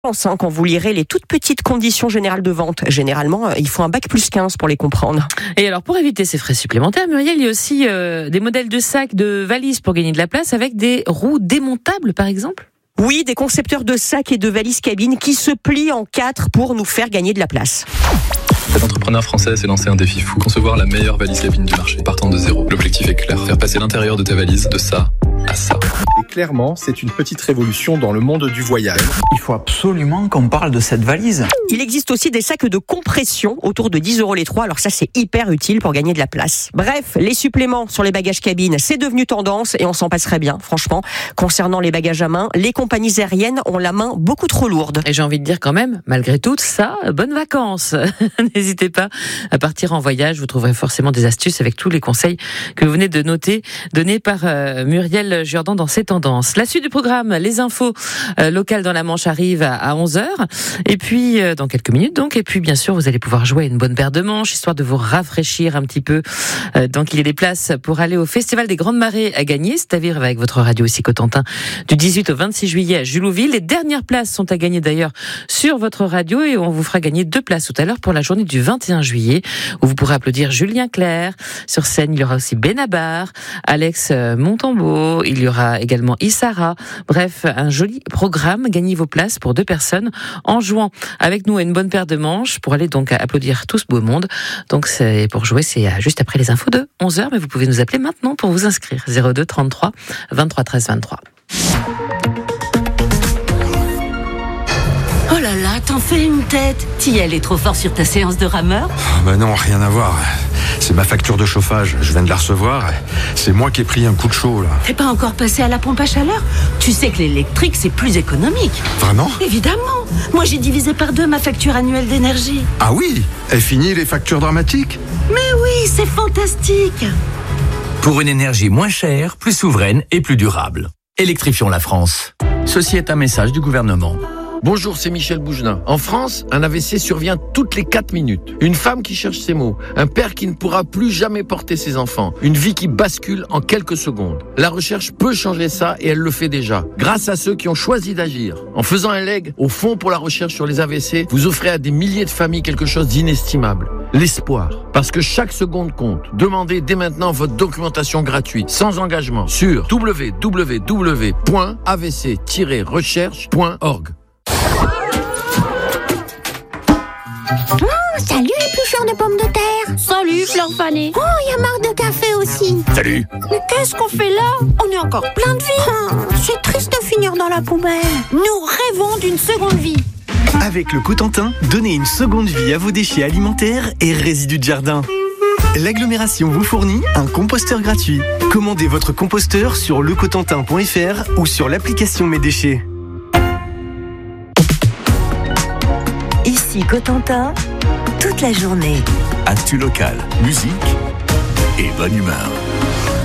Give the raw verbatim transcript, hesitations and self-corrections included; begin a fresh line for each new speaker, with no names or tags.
Quand vous lirez les toutes petites conditions générales de vente, généralement, il faut un bac plus quinze pour les comprendre.
Et alors, pour éviter ces frais supplémentaires, Muriel, il y a aussi euh, des modèles de sacs, de valises pour gagner de la place avec des roues démontables, par exemple ?
Oui, des concepteurs de sacs et de valises cabines qui se plient en quatre pour nous faire gagner de la place.
Cet entrepreneur français s'est lancé un défi fou. Concevoir la meilleure valise cabine du marché, partant de zéro. L'objectif est clair, faire passer l'intérieur de ta valise de ça à ça.
Et clairement, c'est une petite révolution dans le monde du voyage.
Il faut absolument qu'on parle de cette valise.
Il existe aussi des sacs de compression autour de dix euros les trois. Alors ça, c'est hyper utile pour gagner de la place. Bref, les suppléments sur les bagages cabines, c'est devenu tendance et on s'en passerait bien, franchement. Concernant les bagages à main, les compagnies aériennes ont la main beaucoup trop lourde.
Et j'ai envie de dire quand même, malgré tout ça, bonnes vacances. N'hésitez pas à partir en voyage. Vous trouverez forcément des astuces avec tous les conseils que vous venez de noter, donnés par euh, Muriel Jourdan dans ses tendances. La suite du programme, les infos euh, locales dans la Manche arrivent à, à onze heures. Et puis, euh, dans quelques minutes donc. Et puis, bien sûr, vous allez pouvoir jouer à une bonne paire de manches, histoire de vous rafraîchir un petit peu. Euh, donc, il y a des places pour aller au Festival des Grandes Marées à gagner. C'est à vivre avec votre radio aussi Cotentin du dix-huit au vingt-six juillet à Julouville. Les dernières places sont à gagner d'ailleurs sur votre radio et on vous fera gagner deux places tout à l'heure pour la journée du vingt et un juillet où vous pourrez applaudir Julien Clerc. Sur scène, il y aura aussi Benabar, Alex Montambeau, il y aura également Issara. Bref, un joli programme. Gagnez vos places pour deux personnes en jouant avec nous à une bonne paire de manches pour aller donc applaudir tout ce beau monde. Donc c'est pour jouer, c'est juste après les infos de onze heures, mais vous pouvez nous appeler maintenant pour vous inscrire. zéro deux trente-trois vingt-trois treize vingt-trois.
Oh là là, t'en fais une tête. Tiel est trop fort sur ta séance de rameur.
Oh bah non, rien à voir. C'est ma facture de chauffage, je viens de la recevoir. C'est moi qui ai pris un coup de chaud là.
T'es pas encore passé à la pompe à chaleur? Tu sais que l'électrique c'est plus économique.
Vraiment?
Évidemment. Moi j'ai divisé par deux ma facture annuelle d'énergie.
Ah oui? Est fini les factures dramatiques?
Mais oui, c'est fantastique.
Pour une énergie moins chère, plus souveraine et plus durable. Électrifions la France. Ceci est un message du gouvernement.
Bonjour, c'est Michel Bougelin. En France, un A V C survient toutes les quatre minutes. Une femme qui cherche ses mots. Un père qui ne pourra plus jamais porter ses enfants. Une vie qui bascule en quelques secondes. La recherche peut changer ça et elle le fait déjà. Grâce à ceux qui ont choisi d'agir. En faisant un leg au Fonds pour la recherche sur les A V C, vous offrez à des milliers de familles quelque chose d'inestimable. L'espoir. Parce que chaque seconde compte. Demandez dès maintenant votre documentation gratuite, sans engagement, sur w w w point a v c tiret recherche point org.
Oh, salut les plucheurs de pommes de terre.
Salut Fleur fanée.
Oh, il y a marre de café aussi.
Salut.
Mais qu'est-ce qu'on fait là? On est encore plein de vie.
Oh, c'est triste de finir dans la poubelle.
Nous rêvons d'une seconde vie.
Avec le Cotentin, donnez une seconde vie à vos déchets alimentaires et résidus de jardin. L'agglomération vous fournit un composteur gratuit. Commandez votre composteur sur le cotentin point f r ou sur l'application Mes Déchets.
Ici Cotentin, toute la journée.
Actu local, musique et bonne humeur.